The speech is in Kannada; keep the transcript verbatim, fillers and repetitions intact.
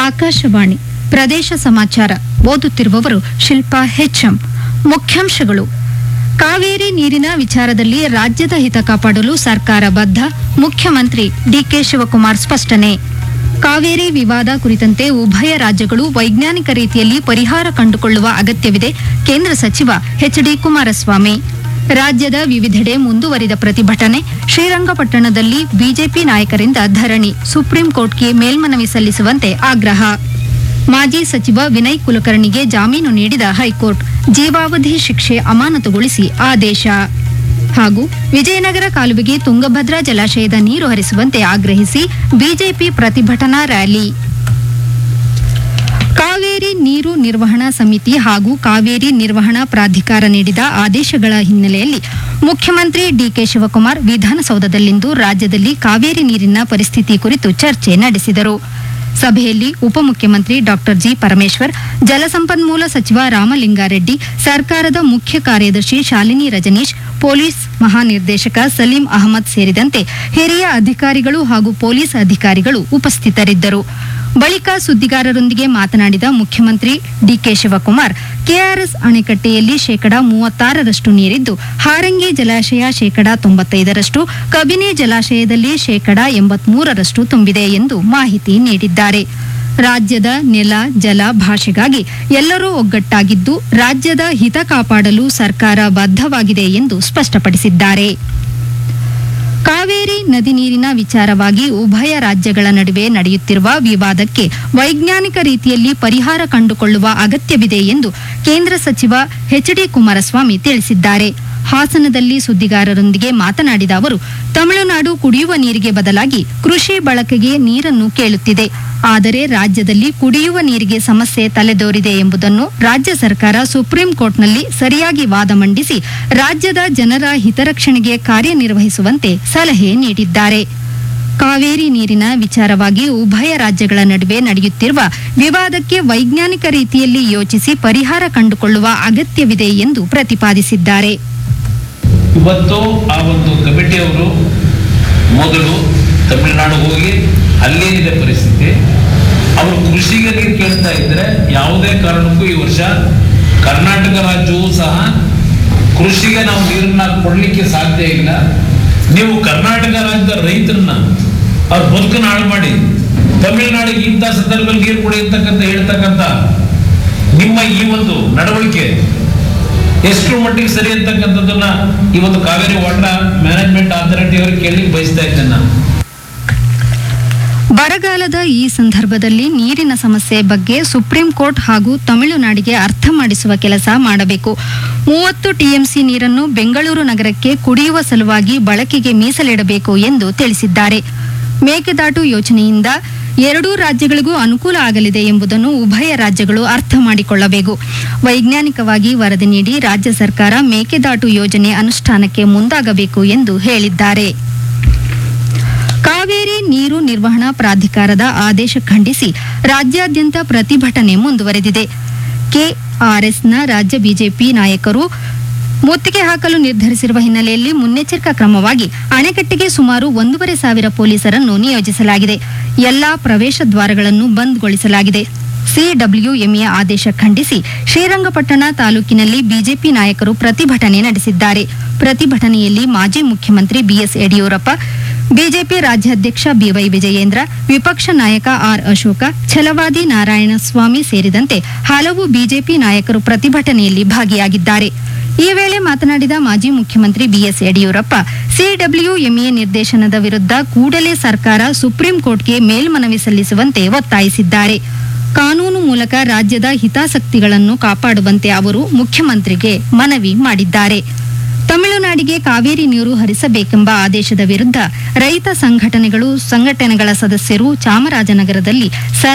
ಆಕಾಶವಾಣಿ ಪ್ರದೇಶ ಸಮಾಚಾರ ಓದುತ್ತಿರುವವರು ಶಿಲ್ಪಾ ಹೆಚ್ಎಂ. ಮುಖ್ಯಾಂಶಗಳು: ಕಾವೇರಿ ನೀರಿನ ವಿಚಾರದಲ್ಲಿ ರಾಜ್ಯದ ಹಿತ ಕಾಪಾಡಲು ಸರ್ಕಾರ ಬದ್ಧ, ಮುಖ್ಯಮಂತ್ರಿ ಡಿಕೆ ಶಿವಕುಮಾರ್ ಸ್ಪಷ್ಟನೆ. ಕಾವೇರಿ ವಿವಾದ ಕುರಿತಂತೆ ಉಭಯ ರಾಜ್ಯಗಳು ವೈಜ್ಞಾನಿಕ ರೀತಿಯಲ್ಲಿ ಪರಿಹಾರ ಕಂಡುಕೊಳ್ಳುವ ಅಗತ್ಯವಿದೆ, ಕೇಂದ್ರ ಸಚಿವ ಎಚ್ ಡಿ ಕುಮಾರಸ್ವಾಮಿ. ರಾಜ್ಯದ ವಿವಿಧೆಡೆ ಮುಂದುವರಿದ ಪ್ರತಿಭಟನೆ, ಶ್ರೀರಂಗಪಟ್ಟಣದಲ್ಲಿ ಬಿಜೆಪಿ ನಾಯಕರಿಂದ ಧರಣಿ, ಸುಪ್ರೀಂ ಕೋರ್ಟ್ಗೆ ಮೇಲ್ಮನವಿ ಸಲ್ಲಿಸುವಂತೆ ಆಗ್ರಹ. ಮಾಜಿ ಸಚಿವ ವಿನಯ್ ಕುಲಕರ್ಣಿಗೆ ಜಾಮೀನು ನೀಡಿದ ಹೈಕೋರ್ಟ್, ಜೀವಾವಧಿ ಶಿಕ್ಷೆ ಅಮಾನತುಗೊಳಿಸಿ ಆದೇಶ. ಹಾಗೂ ವಿಜಯನಗರ ಕಾಲುವೆಗೆ ತುಂಗಭದ್ರಾ ಜಲಾಶಯದ ನೀರು ಹರಿಸುವಂತೆ ಆಗ್ರಹಿಸಿ ಬಿಜೆಪಿ ಪ್ರತಿಭಟನಾ ರ್ಯಾಲಿ. ಕಾವೇರಿ ನೀರು ನಿರ್ವಹಣಾ ಸಮಿತಿ ಹಾಗೂ ಕಾವೇರಿ ನಿರ್ವಹಣಾ ಪ್ರಾಧಿಕಾರ ನೀಡಿದ ಆದೇಶಗಳ ಹಿನ್ನೆಲೆಯಲ್ಲಿ ಮುಖ್ಯಮಂತ್ರಿ ಡಿಕೆ ಶಿವಕುಮಾರ್ ವಿಧಾನಸೌಧದಲ್ಲಿಂದು ರಾಜ್ಯದಲ್ಲಿ ಕಾವೇರಿ ನೀರಿನ ಪರಿಸ್ಥಿತಿ ಕುರಿತು ಚರ್ಚೆ ನಡೆಸಿದರು. ಸಭೆಯಲ್ಲಿ ಉಪಮುಖ್ಯಮಂತ್ರಿ ಡಾಕ್ಟರ್ ಜಿ ಪರಮೇಶ್ವರ್, ಜಲಸಂಪನ್ಮೂಲ ಸಚಿವ ರಾಮಲಿಂಗಾರೆಡ್ಡಿ, ಸರ್ಕಾರದ ಮುಖ್ಯ ಕಾರ್ಯದರ್ಶಿ ಶಾಲಿನಿ ರಜನೀಶ್, ಪೊಲೀಸ್ ಮಹಾನಿರ್ದೇಶಕ ಸಲೀಂ ಅಹಮದ್ ಸೇರಿದಂತೆ ಹಿರಿಯ ಅಧಿಕಾರಿಗಳು ಹಾಗೂ ಪೊಲೀಸ್ ಅಧಿಕಾರಿಗಳು ಉಪಸ್ಥಿತರಿದ್ದರು. ಬಳಿಕ ಸುದ್ದಿಗಾರರೊಂದಿಗೆ ಮಾತನಾಡಿದ ಮುಖ್ಯಮಂತ್ರಿ ಡಿಕೆ ಶಿವಕುಮಾರ್, ಕೆಆರ್ಎಸ್ ಅಣೆಕಟ್ಟೆಯಲ್ಲಿ ಶೇಕಡಾ ಮೂವತ್ತಾರರಷ್ಟು ನೀರಿದ್ದು, ಹಾರಂಗಿ ಜಲಾಶಯ ಶೇಕಡಾ ತೊಂಬತ್ತೈದರಷ್ಟು, ಕಬಿನಿ ಜಲಾಶಯದಲ್ಲಿ ಶೇಕಡಾ ಎಂಬತ್ಮೂರರಷ್ಟು ತುಂಬಿದೆ ಎಂದು ಮಾಹಿತಿ ನೀಡಿದ್ದಾರೆ. ರಾಜ್ಯದ ನೆಲ, ಜಲ, ಭಾಷೆಗಾಗಿ ಎಲ್ಲರೂ ಒಗ್ಗಟ್ಟಾಗಿದ್ದು, ರಾಜ್ಯದ ಹಿತ ಕಾಪಾಡಲು ಸರ್ಕಾರ ಬದ್ಧವಾಗಿದೆ ಎಂದು ಸ್ಪಷ್ಟಪಡಿಸಿದ್ದಾರೆ. ಕಾವೇರಿ ನದಿ ನೀರಿನ ವಿಚಾರವಾಗಿ ಉಭಯ ರಾಜ್ಯಗಳ ನಡುವೆ ನಡೆಯುತ್ತಿರುವ ವಿವಾದಕ್ಕೆ ವೈಜ್ಞಾನಿಕ ರೀತಿಯಲ್ಲಿ ಪರಿಹಾರ ಕಂಡುಕೊಳ್ಳುವ ಅಗತ್ಯವಿದೆ ಎಂದು ಕೇಂದ್ರ ಸಚಿವ ಎಚ್ ಡಿ ಕುಮಾರಸ್ವಾಮಿ ತಿಳಿಸಿದ್ದಾರೆ. ಹಾಸನದಲ್ಲಿ ಸುದ್ದಿಗಾರರೊಂದಿಗೆ ಮಾತನಾಡಿದ ಅವರು, ತಮಿಳುನಾಡು ಕುಡಿಯುವ ನೀರಿಗೆ ಬದಲಾಗಿ ಕೃಷಿ ಬಳಕೆಗೆ ನೀರನ್ನು ಕೇಳುತ್ತಿದೆ. ಆದರೆ ರಾಜ್ಯದಲ್ಲಿ ಕುಡಿಯುವ ನೀರಿಗೆ ಸಮಸ್ಯೆ ತಲೆದೋರಿದೆ ಎಂಬುದನ್ನು ರಾಜ್ಯ ಸರ್ಕಾರ ಸುಪ್ರೀಂ ಕೋರ್ಟ್ನಲ್ಲಿ ಸರಿಯಾಗಿ ವಾದ ಮಂಡಿಸಿ ರಾಜ್ಯದ ಜನರ ಹಿತರಕ್ಷಣೆಗೆ ಕಾರ್ಯನಿರ್ವಹಿಸುವಂತೆ ಸಲಹೆ ನೀಡಿದ್ದಾರೆ. ಕಾವೇರಿ ನೀರಿನ ವಿಚಾರವಾಗಿ ಉಭಯ ರಾಜ್ಯಗಳ ನಡುವೆ ನಡೆಯುತ್ತಿರುವ ವಿವಾದಕ್ಕೆ ವೈಜ್ಞಾನಿಕ ರೀತಿಯಲ್ಲಿ ಯೋಚಿಸಿ ಪರಿಹಾರ ಕಂಡುಕೊಳ್ಳುವ ಅಗತ್ಯವಿದೆ ಎಂದು ಪ್ರತಿಪಾದಿಸಿದ್ದಾರೆ. ಇವತ್ತು ಆ ಒಂದು ಕಮಿಟಿಯವರು ಮೊದಲು ತಮಿಳುನಾಡು ಹೋಗಿ ಅಲ್ಲೇನಿದೆ ಪರಿಸ್ಥಿತಿ, ಅವರು ಕೃಷಿಗೆ ನೀರು ಕೇಳ್ತಾ ಇದ್ರೆ ಯಾವುದೇ ಕಾರಣಕ್ಕೂ ಈ ವರ್ಷ ಕರ್ನಾಟಕ ರಾಜ್ಯವು ಸಹ ಕೃಷಿಗೆ ನಾವು ನೀರನ್ನ ಕೊಡ್ಲಿಕ್ಕೆ ಸಾಧ್ಯ ಇಲ್ಲ. ನೀವು ಕರ್ನಾಟಕ ರಾಜ್ಯದ ರೈತರನ್ನ ಅವ್ರ ಬದುಕನ್ನು ಹಾಳು ಮಾಡಿ ತಮಿಳುನಾಡಿಗೆ ಇಂಥ ಸಂದರ್ಭದಲ್ಲಿ ನೀರು ಕೊಡಿ ಅಂತಕ್ಕಂಥ ಹೇಳ್ತಕ್ಕಂಥ ನಿಮ್ಮ ಈ ಒಂದು ನಡವಳಿಕೆ ಎಷ್ಟು ಮಟ್ಟಿಗೆ ಸರಿ ಅಂತಕ್ಕಂಥದ್ದನ್ನ ಈ ಒಂದು ಕಾವೇರಿ ವಾಟರ್ ಮ್ಯಾನೇಜ್ಮೆಂಟ್ ಅಥಾರಿಟಿ ಅವರಿಗೆ ಕೇಳಲಿಕ್ಕೆ ಬಯಸ್ತಾ ಇದ್ದೇನೆ ನಾನು. ಬರಗಾಲದ ಈ ಸಂದರ್ಭದಲ್ಲಿ ನೀರಿನ ಸಮಸ್ಯೆ ಬಗ್ಗೆ ಸುಪ್ರೀಂ ಕೋರ್ಟ್ ಹಾಗೂ ತಮಿಳುನಾಡಿಗೆ ಅರ್ಥ ಮಾಡಿಸುವ ಕೆಲಸ ಮಾಡಬೇಕು. ಮೂವತ್ತು ಟಿಎಂಸಿ ನೀರನ್ನು ಬೆಂಗಳೂರು ನಗರಕ್ಕೆ ಕುಡಿಯುವ ಸಲುವಾಗಿ ಬಳಕೆಗೆ ಮೀಸಲಿಡಬೇಕು ಎಂದು ತಿಳಿಸಿದ್ದಾರೆ. ಮೇಕೆದಾಟು ಯೋಜನೆಯಿಂದ ಎರಡೂ ರಾಜ್ಯಗಳಿಗೂ ಅನುಕೂಲ ಆಗಲಿದೆ ಎಂಬುದನ್ನು ಉಭಯ ರಾಜ್ಯಗಳು ಅರ್ಥ ಮಾಡಿಕೊಳ್ಳಬೇಕು. ವೈಜ್ಞಾನಿಕವಾಗಿ ವರದಿ ನೀಡಿ ರಾಜ್ಯ ಸರ್ಕಾರ ಮೇಕೆದಾಟು ಯೋಜನೆ ಅನುಷ್ಠಾನಕ್ಕೆ ಮುಂದಾಗಬೇಕು ಎಂದು ಹೇಳಿದ್ದಾರೆ. ಕಾವೇರಿ ನೀರು ನಿರ್ವಹಣಾ ಪ್ರಾಧಿಕಾರದ ಆದೇಶ ಖಂಡಿಸಿ ರಾಜ್ಯಾದ್ಯಂತ ಪ್ರತಿಭಟನೆ ಮುಂದುವರೆದಿದೆ. ಕೆಆರ್ಎಸ್ನ ರಾಜ್ಯ ಬಿಜೆಪಿ ನಾಯಕರು ಮುತ್ತಿಗೆ ಹಾಕಲು ನಿರ್ಧರಿಸಿರುವ ಹಿನ್ನೆಲೆಯಲ್ಲಿ ಮುನ್ನೆಚ್ಚರಿಕಾ ಕ್ರಮವಾಗಿ ಅಣೆಕಟ್ಟೆಗೆ ಸುಮಾರು ಒಂದೂವರೆ ಸಾವಿರ ಪೊಲೀಸರನ್ನು ನಿಯೋಜಿಸಲಾಗಿದೆ. ಎಲ್ಲಾ ಪ್ರವೇಶ ದ್ವಾರಗಳನ್ನು ಬಂದ್ಗೊಳಿಸಲಾಗಿದೆ. ಸಿಡಬ್ಲ್ಯೂಎಂಎ ಆದೇಶ ಖಂಡಿಸಿ ಶ್ರೀರಂಗಪಟ್ಟಣ ತಾಲೂಕಿನಲ್ಲಿ ಬಿಜೆಪಿ ನಾಯಕರು ಪ್ರತಿಭಟನೆ ನಡೆಸಿದ್ದಾರೆ. ಪ್ರತಿಭಟನೆಯಲ್ಲಿ ಮಾಜಿ ಮುಖ್ಯಮಂತ್ರಿ ಬಿಎಸ್ ಯಡಿಯೂರಪ್ಪ, ಬಿಜೆಪಿ ರಾಜ್ಯಾಧ್ಯಕ್ಷ ಬಿವೈ ವಿಜಯೇಂದ್ರ, ವಿಪಕ್ಷ ನಾಯಕ ಆರ್ ಅಶೋಕ, ಛಲವಾದಿ ನಾರಾಯಣಸ್ವಾಮಿ ಸೇರಿದಂತೆ ಹಲವು ಬಿಜೆಪಿ ನಾಯಕರು ಪ್ರತಿಭಟನೆಯಲ್ಲಿ ಭಾಗಿಯಾಗಿದ್ದಾರೆ. ಈ ವೇಳೆ ಮಾತನಾಡಿದ ಮಾಜಿ ಮುಖ್ಯಮಂತ್ರಿ ಬಿಎಸ್ ಯಡಿಯೂರಪ್ಪ, ಸಿಡಬ್ಲ್ಯೂಎಂಎ ನಿರ್ದೇಶನದ ವಿರುದ್ಧ ಕೂಡಲೇ ಸರ್ಕಾರ ಸುಪ್ರೀಂ ಕೋರ್ಟ್ಗೆ ಮೇಲ್ಮನವಿ ಸಲ್ಲಿಸುವಂತೆ ಒತ್ತಾಯಿಸಿದ್ದಾರೆ. ಕಾನೂನು ಮೂಲಕ ರಾಜ್ಯದ ಹಿತಾಸಕ್ತಿಗಳನ್ನು ಕಾಪಾಡುವಂತೆ ಅವರು ಮುಖ್ಯಮಂತ್ರಿಗೆ ಮನವಿ ಮಾಡಿದ್ದಾರೆ. ತಮಿಳುನಾಡಿಗೆ ಕಾವೇರಿ ನೀರು ಹರಿಸಬೇಕೆಂಬ ಆದೇಶದ ವಿರುದ್ಧ ರೈತ ಸಂಘಟನೆಗಳು ಸಂಘಟನೆಗಳ ಸದಸ್ಯರು ಚಾಮರಾಜನಗರದಲ್ಲಿ